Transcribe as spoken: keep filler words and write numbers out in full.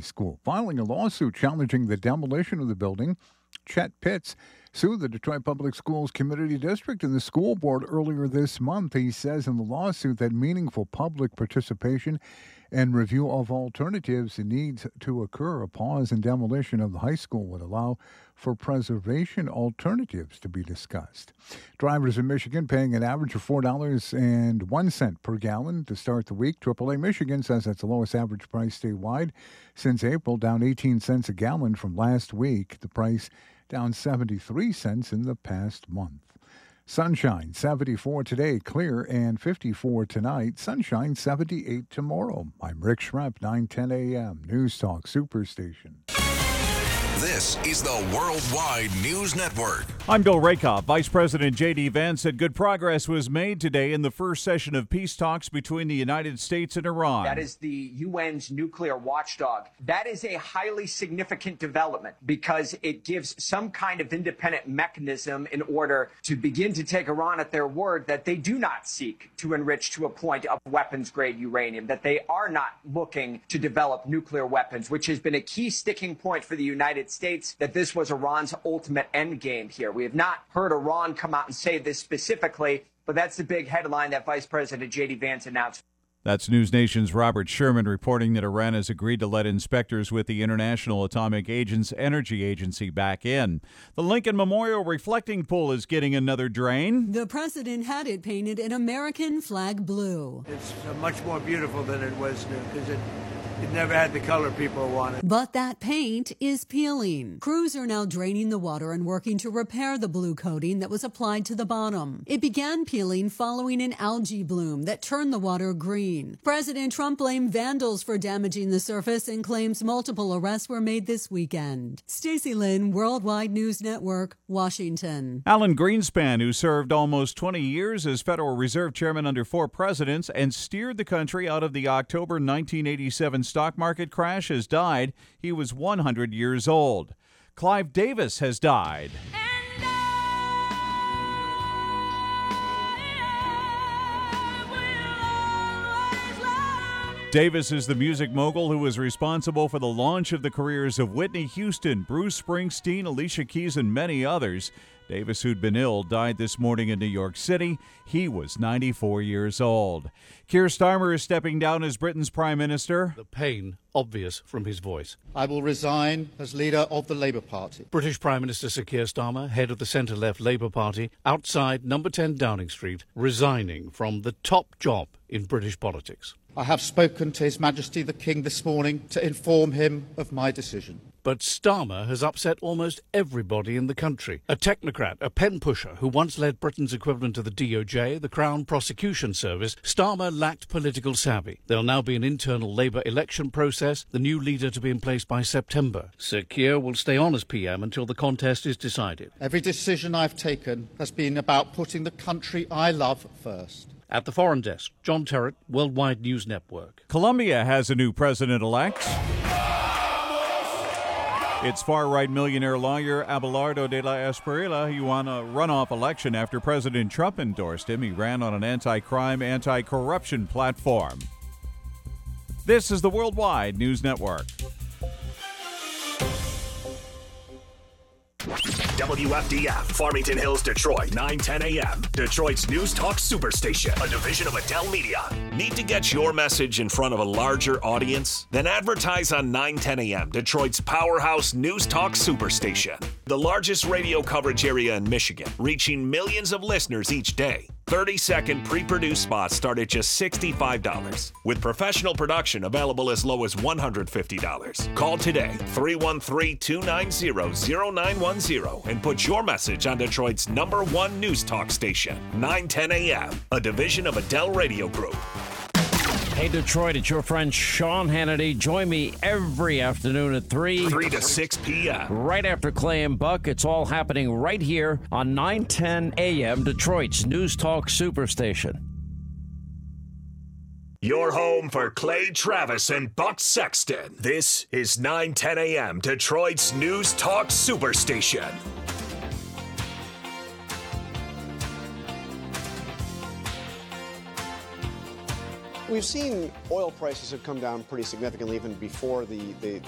School. Filing a lawsuit challenging the demolition of the building, Chet Pitts sued the Detroit Public Schools Community District and the school board earlier this month. He says in the lawsuit that meaningful public participation and review of alternatives needs to occur. A pause in demolition of the high school would allow for preservation alternatives to be discussed. Drivers in Michigan paying an average of four dollars and one cent per gallon to start the week. triple A Michigan says that's the lowest average price statewide since April, down eighteen cents a gallon from last week. The price down seventy-three cents in the past month. Sunshine, seventy-four today, clear, and fifty-four tonight. Sunshine, seventy-eight tomorrow. I'm Rick Schrepp, nine ten a.m. News Talk Superstation. This is the Worldwide News Network. I'm Bill Rakoff. Vice President J D. Vance said good progress was made today in the first session of peace talks between the United States and Iran. That is the U N's nuclear watchdog. That is a highly significant development because it gives some kind of independent mechanism in order to begin to take Iran at their word that they do not seek to enrich to a point of weapons-grade uranium, that they are not looking to develop nuclear weapons, which has been a key sticking point for the United States, that this was Iran's ultimate end game here. We have not heard Iran come out and say this specifically, but that's the big headline that Vice President J D. Vance announced. That's News Nation's Robert Sherman reporting that Iran has agreed to let inspectors with the International Atomic Agents Energy Agency back in. The Lincoln Memorial Reflecting Pool is getting another drain. The president had it painted in American flag blue. It's much more beautiful than it was new because it It never had the color people wanted. But that paint is peeling. Crews are now draining the water and working to repair the blue coating that was applied to the bottom. It began peeling following an algae bloom that turned the water green. President Trump blamed vandals for damaging the surface and claims multiple arrests were made this weekend. Stacey Lynn, Worldwide News Network, Washington. Alan Greenspan, who served almost twenty years as Federal Reserve Chairman under four presidents and steered the country out of the October nineteen eighty-seven stock market crash, has died. He was one hundred years old. Clive Davis has died. Davis is the music mogul who was responsible for the launch of the careers of Whitney Houston, Bruce Springsteen, Alicia Keys, and many others. Davis, who'd been ill, died this morning in New York City. He was ninety-four years old. Keir Starmer is stepping down as Britain's Prime Minister. The pain obvious from his voice. I will resign as leader of the Labour Party. British Prime Minister Sir Keir Starmer, head of the centre-left Labour Party, outside number ten Downing Street, resigning from the top job in British politics. I have spoken to His Majesty the King this morning to inform him of my decision. But Starmer has upset almost everybody in the country. A technocrat, a pen pusher who once led Britain's equivalent to the D O J, the Crown Prosecution Service, Starmer lacked political savvy. There'll now be an internal Labour election process, the new leader to be in place by September. Sir Keir will stay on as P M until the contest is decided. Every decision I've taken has been about putting the country I love first. At the Foreign Desk, John Terrett, Worldwide News Network. Colombia has a new president-elect. It's far-right millionaire lawyer Abelardo de la Espriella. He won a runoff election after President Trump endorsed him. He ran on an anti-crime, anti-corruption platform. This is the Worldwide News Network. W F D F, Farmington Hills, Detroit, nine ten a.m. Detroit's News Talk Superstation, a division of Adele Media. Need to get your message in front of a larger audience? Then advertise on nine ten a.m., Detroit's powerhouse News Talk Superstation. The largest radio coverage area in Michigan, reaching millions of listeners each day. thirty-second pre-produced spots start at just sixty-five dollars, with professional production available as low as one hundred fifty dollars. Call today, three one three, two nine zero, zero nine one zero, and put your message on Detroit's number one news talk station, nine ten a.m., a division of Adele Radio Group. Hey, Detroit, it's your friend Sean Hannity. Join me every afternoon at three. three to six p.m. Right after Clay and Buck. It's all happening right here on nine ten a.m., Detroit's News Talk Superstation. Your home for Clay Travis and Buck Sexton. This is nine ten a.m., Detroit's News Talk Superstation. We've seen oil prices have come down pretty significantly even before the, the,